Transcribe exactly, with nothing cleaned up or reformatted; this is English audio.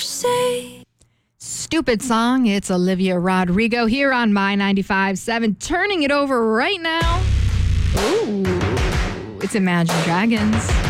say. Stupid song. It's Olivia Rodrigo here on My ninety-five point seven. Turning it over right now. Ooh, it's Imagine Dragons.